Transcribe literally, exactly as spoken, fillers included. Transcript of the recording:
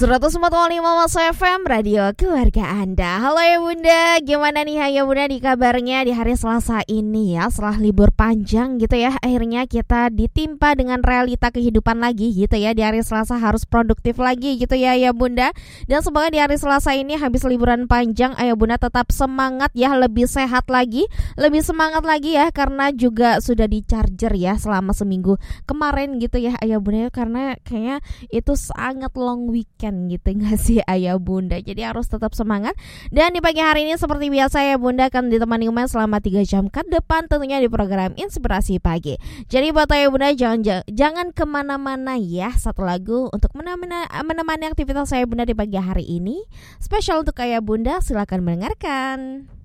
seratus empat koma lima Masa F M, radio keluarga Anda. Halo ya bunda, gimana nih ya bunda di kabarnya di hari Selasa ini ya. Setelah libur panjang gitu ya, akhirnya kita ditimpa dengan realita kehidupan lagi gitu ya. Di hari Selasa harus produktif lagi gitu ya ya bunda. Dan semoga di hari Selasa ini habis liburan panjang, ayo bunda tetap semangat ya, lebih sehat lagi, lebih semangat lagi ya. Karena juga sudah di charger ya selama seminggu kemarin gitu ya ayo bunda. Karena kayaknya itu sangat long weekend gitu gak sih ayah bunda. Jadi harus tetap semangat. Dan di pagi hari ini seperti biasa ya bunda akan ditemani Umen selama tiga jam ke depan, tentunya di program Inspirasi Pagi. Jadi buat ayah bunda jangan jangan kemana-mana ya. Satu lagu untuk menemani, menemani aktivitas saya bunda di pagi hari ini spesial untuk ayah bunda, silakan mendengarkan.